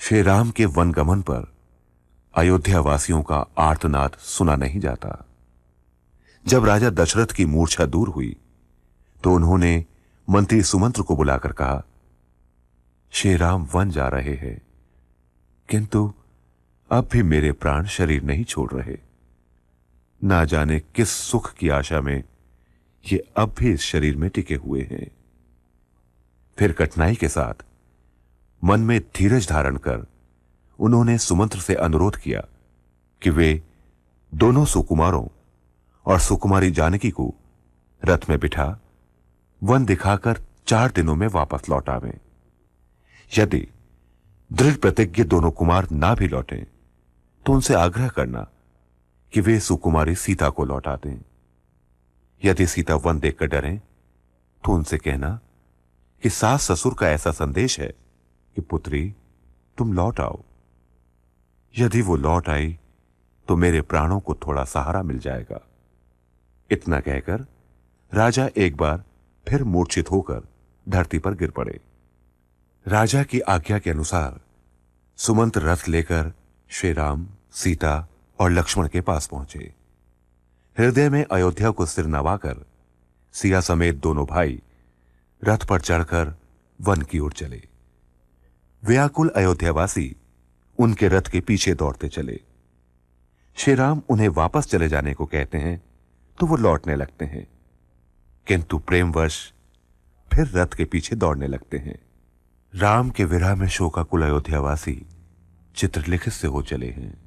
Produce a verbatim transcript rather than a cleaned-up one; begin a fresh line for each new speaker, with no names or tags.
श्री राम के वनगमन पर अयोध्या वासियों का आर्तनाद सुना नहीं जाता। जब राजा दशरथ की मूर्छा दूर हुई तो उन्होंने मंत्री सुमंत्र को बुलाकर कहा, श्री राम वन जा रहे हैं, किंतु अब भी मेरे प्राण शरीर नहीं छोड़ रहे। ना जाने किस सुख की आशा में ये अब भी इस शरीर में टिके हुए हैं। फिर कठिनाई के साथ मन में धीरज धारण कर उन्होंने सुमंत्र से अनुरोध किया कि वे दोनों सुकुमारों और सुकुमारी जानकी को रथ में बिठा वन दिखाकर चार दिनों में वापस लौट आवें। यदि दृढ़ प्रतिज्ञ दोनों कुमार ना भी लौटें तो उनसे आग्रह करना कि वे सुकुमारी सीता को लौटा दें। यदि सीता वन देखकर डरें तो उनसे कहना कि सास ससुर का ऐसा संदेश है कि पुत्री तुम लौट आओ। यदि वो लौट आई तो मेरे प्राणों को थोड़ा सहारा मिल जाएगा। इतना कहकर राजा एक बार फिर मूर्छित होकर धरती पर गिर पड़े। राजा की आज्ञा के अनुसार सुमंत्र रथ लेकर श्री राम, सीता और लक्ष्मण के पास पहुंचे। हृदय में अयोध्या को सिर नवाकर सिया समेत दोनों भाई रथ पर चढ़कर वन की ओर चले। व्याकुल अयोध्यावासी उनके रथ के पीछे दौड़ते चले। श्री राम उन्हें वापस चले जाने को कहते हैं तो वो लौटने लगते हैं, किंतु प्रेमवश फिर रथ के पीछे दौड़ने लगते हैं। राम के विरह में शोकाकुल अयोध्यावासी चित्रलिखित से हो चले हैं।